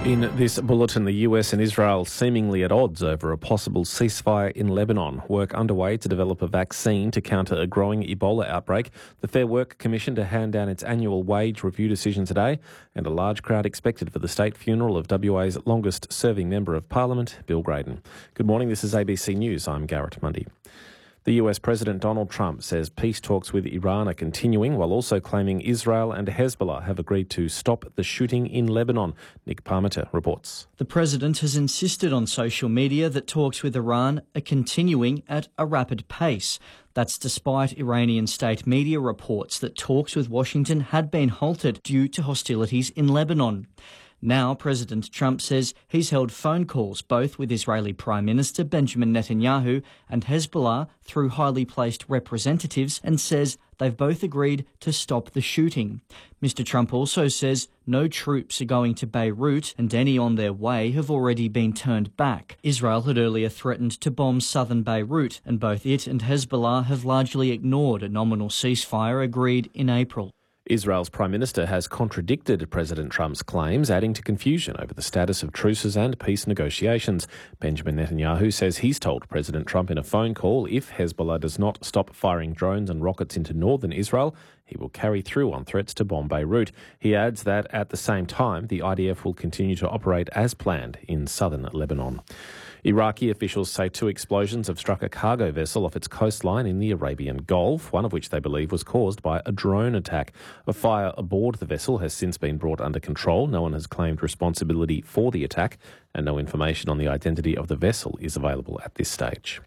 In this bulletin, the US and Israel seemingly at odds over a possible ceasefire in Lebanon. Work underway to develop a vaccine to counter a growing Ebola outbreak. The Fair Work Commission to hand down its annual wage review decision today. And a large crowd expected for the state funeral of WA's longest-serving Member of Parliament, Bill Graydon. Good morning, this is ABC News. I'm Garrett Mundy. The US President Donald Trump says peace talks with Iran are continuing, while also claiming Israel and Hezbollah have agreed to stop the shooting in Lebanon. Nick Parmenter reports. The president has insisted on social media that talks with Iran are continuing at a rapid pace. That's despite Iranian state media reports that talks with Washington had been halted due to hostilities in Lebanon. Now, President Trump says he's held phone calls both with Israeli Prime Minister Benjamin Netanyahu and Hezbollah through highly placed representatives and says they've both agreed to stop the shooting. Mr. Trump also says no troops are going to Beirut and any on their way have already been turned back. Israel had earlier threatened to bomb southern Beirut, and both it and Hezbollah have largely ignored a nominal ceasefire agreed in April. Israel's Prime Minister has contradicted President Trump's claims, adding to confusion over the status of truces and peace negotiations. Benjamin Netanyahu says he's told President Trump in a phone call if Hezbollah does not stop firing drones and rockets into northern Israel, he will carry through on threats to bomb Beirut. He adds that at the same time, the IDF will continue to operate as planned in southern Lebanon. Iraqi officials say 2 explosions have struck a cargo vessel off its coastline in the Arabian Gulf, one of which they believe was caused by a drone attack. A fire aboard the vessel has since been brought under control. No one has claimed responsibility for the attack, and no information on the identity of the vessel is available at this stage.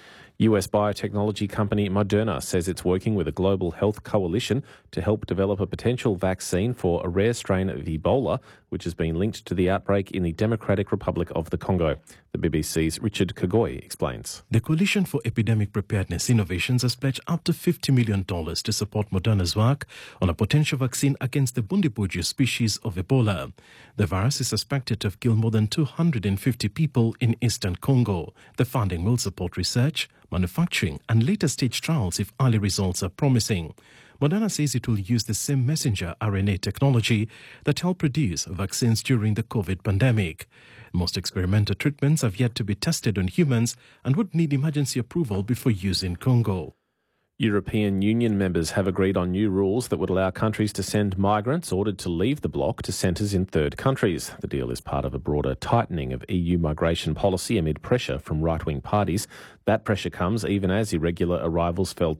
US biotechnology company Moderna says it's working with a global health coalition to help develop a potential vaccine for a rare strain of Ebola, which has been linked to the outbreak in the Democratic Republic of the Congo. The BBC's Richard Kagoi explains. The Coalition for Epidemic Preparedness Innovations has pledged up to $50 million to support Moderna's work on a potential vaccine against the Bundibugyo species of Ebola. The virus is suspected to have killed more than 250 people in eastern Congo. The funding will support research, manufacturing and later stage trials if early results are promising. Moderna says it will use the same messenger RNA technology that helped produce vaccines during the COVID pandemic. Most experimental treatments have yet to be tested on humans and would need emergency approval before use in Congo. European Union members have agreed on new rules that would allow countries to send migrants ordered to leave the bloc to centres in third countries. The deal is part of a broader tightening of EU migration policy amid pressure from right-wing parties. That pressure comes even as irregular arrivals fell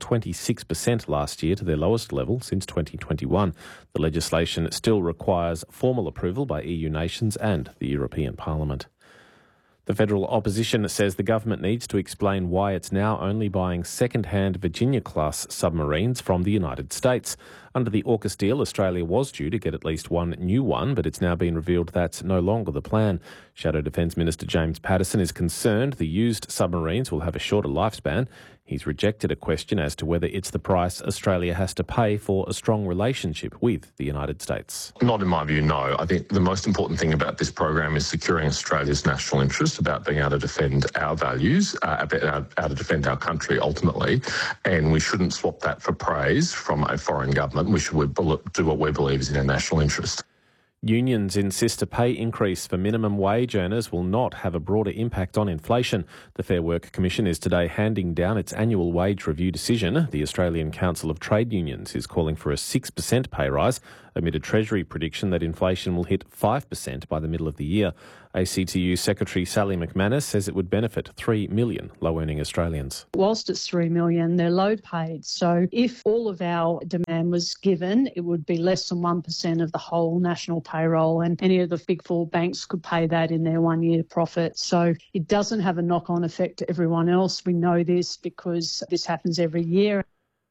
26% last year to their lowest level since 2021. The legislation still requires formal approval by EU nations and the European Parliament. The federal opposition says the government needs to explain why it's now only buying second-hand Virginia-class submarines from the United States. Under the AUKUS deal, Australia was due to get at least one new one, but it's now been revealed that's no longer the plan. Shadow Defence Minister James Paterson is concerned the used submarines will have a shorter lifespan. He's rejected a question as to whether it's the price Australia has to pay for a strong relationship with the United States. Not in my view, no. I think the most important thing about this program is securing Australia's national interest, about being able to defend our values, able to defend our country ultimately, and we shouldn't swap that for praise from a foreign government. We should do what we believe is in our national interest. Unions insist a pay increase for minimum wage earners will not have a broader impact on inflation. The Fair Work Commission is today handing down its annual wage review decision. The Australian Council of Trade Unions is calling for a 6% pay rise amid a Treasury prediction that inflation will hit 5% by the middle of the year. ACTU Secretary Sally McManus says it would benefit 3 million low-earning Australians. Whilst it's 3 million, they're low paid. So if all of our demand was given, it would be less than 1% of the whole national payroll, and any of the big 4 banks could pay that in their 1-year profit. So it doesn't have a knock-on effect to everyone else. We know this because this happens every year.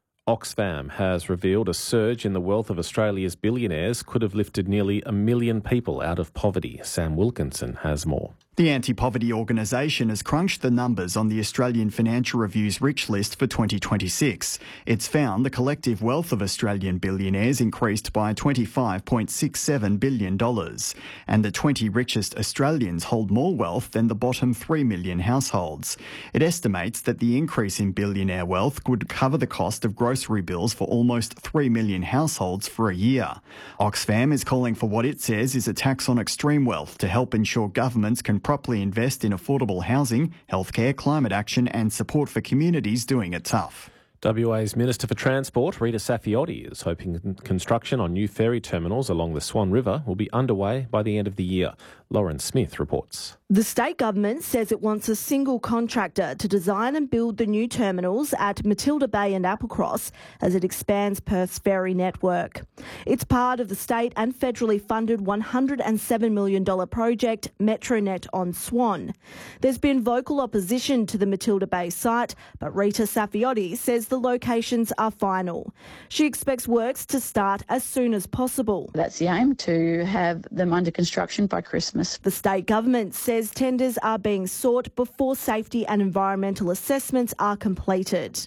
Oxfam has revealed a surge in the wealth of Australia's billionaires could have lifted nearly 1 million people out of poverty. Sam Wilkinson has more. The anti-poverty organisation has crunched the numbers on the Australian Financial Review's Rich List for 2026. It's found the collective wealth of Australian billionaires increased by $25.67 billion, and the 20 richest Australians hold more wealth than the bottom 3 million households. It estimates that the increase in billionaire wealth would cover the cost of grocery bills for almost 3 million households for a year. Oxfam is calling for what it says is a tax on extreme wealth to help ensure governments can properly invest in affordable housing, healthcare, climate action and support for communities doing it tough. WA's Minister for Transport, Rita Saffioti, is hoping construction on new ferry terminals along the Swan River will be underway by the end of the year. Lauren Smith reports. The state government says it wants a single contractor to design and build the new terminals at Matilda Bay and Applecross as it expands Perth's ferry network. It's part of the state and federally funded $107 million project Metronet on Swan. There's been vocal opposition to the Matilda Bay site, but Rita Saffioti says the locations are final. She expects works to start as soon as possible. That's the aim, to have them under construction by Christmas. The state government says tenders are being sought before safety and environmental assessments are completed.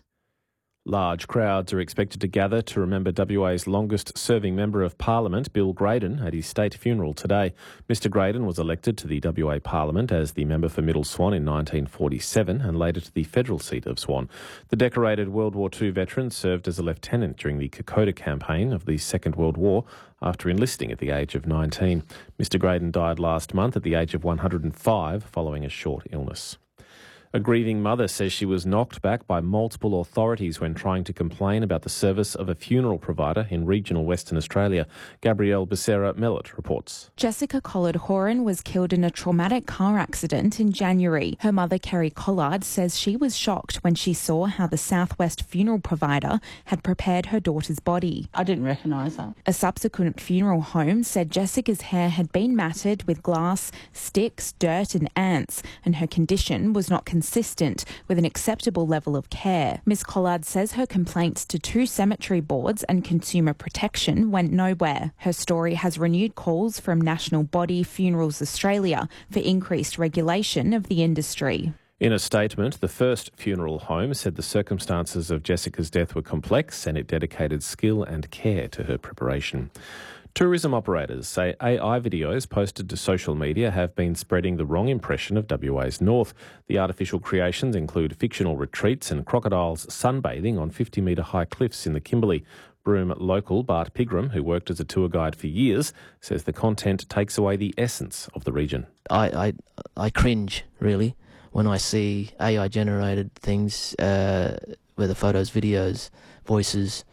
Large crowds are expected to gather to remember WA's longest-serving Member of Parliament, Bill Graydon, at his state funeral today. Mr Graydon was elected to the WA Parliament as the member for Middle Swan in 1947 and later to the federal seat of Swan. The decorated World War II veteran served as a lieutenant during the Kokoda campaign of the Second World War after enlisting at the age of 19. Mr Graydon died last month at the age of 105 following a short illness. A grieving mother says she was knocked back by multiple authorities when trying to complain about the service of a funeral provider in regional Western Australia. Gabrielle Becerra-Mellot reports. Jessica Collard-Horan was killed in a traumatic car accident in January. Her mother, Kerry Collard, says she was shocked when she saw how the Southwest funeral provider had prepared her daughter's body. I didn't recognise her. A subsequent funeral home said Jessica's hair had been matted with glass, sticks, dirt and ants, and her condition was not consistent with an acceptable level of care. Ms Collard says her complaints to 2 cemetery boards and Consumer Protection went nowhere. Her story has renewed calls from national body Funerals Australia for increased regulation of the industry. In a statement, the First Funeral Home said the circumstances of Jessica's death were complex and it dedicated skill and care to her preparation. Tourism operators say AI videos posted to social media have been spreading the wrong impression of WA's north. The artificial creations include fictional retreats and crocodiles sunbathing on 50-metre high cliffs in the Kimberley. Broome local Bart Pigram, who worked as a tour guide for years, says the content takes away the essence of the region. I cringe, really, when I see AI-generated things, whether photos, videos, voices,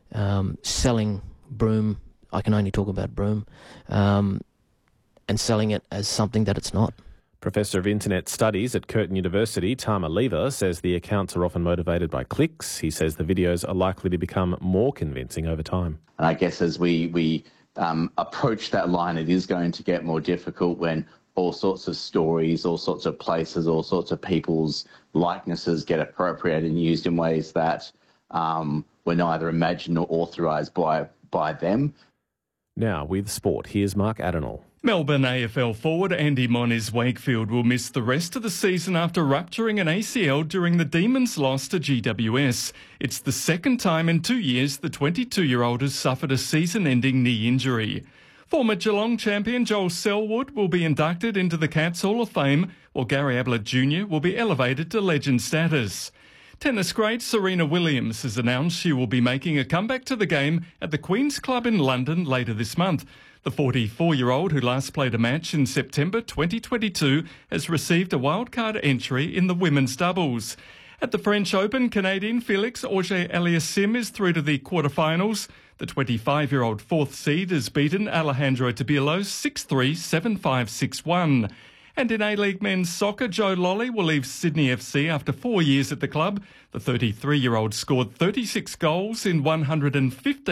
selling Broome. I can only talk about Broome, and selling it as something that it's not. Professor of Internet Studies at Curtin University, Tama Lever, says the accounts are often motivated by clicks. He says the videos are likely to become more convincing over time. And I guess as we approach that line, it is going to get more difficult when all sorts of stories, all sorts of places, all sorts of people's likenesses get appropriated and used in ways that were neither imagined nor authorised by them. Now with sport, here's Mark Adenall. Melbourne AFL forward Andy Moniz Wakefield will miss the rest of the season after rupturing an ACL during the Demons' loss to GWS. It's the second time in 2 years the 22-year-old has suffered a season-ending knee injury. Former Geelong champion Joel Selwood will be inducted into the Cats Hall of Fame, while Gary Ablett Jr. will be elevated to legend status. Tennis great Serena Williams has announced she will be making a comeback to the game at the Queen's Club in London later this month. The 44-year-old, who last played a match in September 2022, has received a wildcard entry in the women's doubles. At the French Open, Canadian Felix Auger-Aliassime is through to the quarterfinals. The 25-year-old fourth seed has beaten Alejandro Tabilo 6-3, 7-5, 6-1. And in A-League men's soccer, Joe Lolley will leave Sydney FC after 4 years at the club. The 33-year-old scored 36 goals in 115